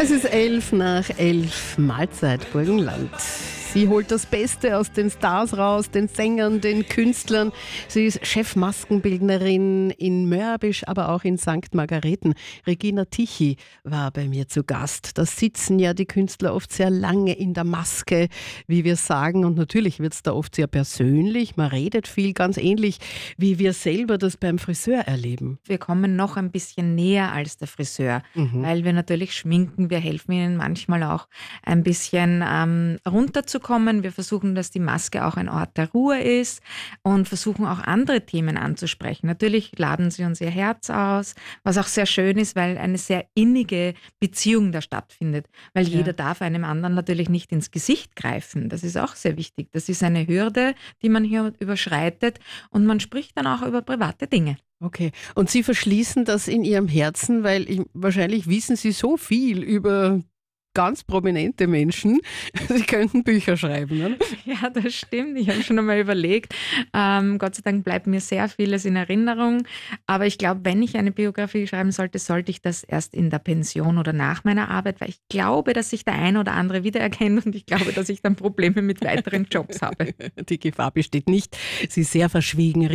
Es ist 11 nach 11, Mahlzeit Burgenland. Sie holt das Beste aus den Stars raus, den Sängern, den Künstlern. Sie ist Chefmaskenbildnerin in Mörbisch, aber auch in St. Margareten. Regina Tichy war bei mir zu Gast. Da sitzen ja die Künstler oft sehr lange in der Maske, wie wir sagen. Und natürlich wird es da oft sehr persönlich. Man redet viel, ganz ähnlich, wie wir selber das beim Friseur erleben. Wir kommen noch ein bisschen näher als der Friseur, weil wir natürlich schminken. Wir helfen ihnen manchmal auch ein bisschen runterzukommen. Wir versuchen, dass die Maske auch ein Ort der Ruhe ist und versuchen auch andere Themen anzusprechen. Natürlich laden sie uns ihr Herz aus, was auch sehr schön ist, weil eine sehr innige Beziehung da stattfindet. Weil jeder darf einem anderen natürlich nicht ins Gesicht greifen. Das ist auch sehr wichtig. Das ist eine Hürde, die man hier überschreitet und man spricht dann auch über private Dinge. Okay, und Sie verschließen das in Ihrem Herzen, weil wahrscheinlich wissen Sie so viel über ganz prominente Menschen. Sie könnten Bücher schreiben, ne? Ja, das stimmt. Ich habe schon einmal überlegt. Gott sei Dank bleibt mir sehr vieles in Erinnerung. Aber ich glaube, wenn ich eine Biografie schreiben sollte, sollte ich das erst in der Pension oder nach meiner Arbeit, weil ich glaube, dass sich der eine oder andere wiedererkennt und ich glaube, dass ich dann Probleme mit weiteren Jobs habe. Die Gefahr besteht nicht. Sie ist sehr verschwiegen.